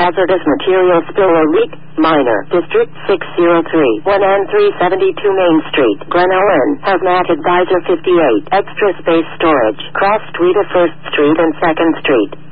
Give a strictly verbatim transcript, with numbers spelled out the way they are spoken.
hazardous material spill or leak, minor, District six oh three, one N three seventy-two Main Street, Glen Ellen, Hazmat Advisor fifty-eight, extra space storage, cross street of first Street and second Street.